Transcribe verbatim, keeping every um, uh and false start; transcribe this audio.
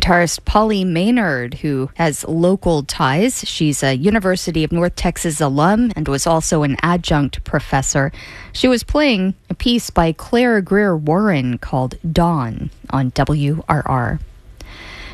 guitarist Polly Maynard, who has local ties. She's a University of North Texas alum and was also an adjunct professor. She was playing a piece by Claire Greer Warren called Dawn on W R R.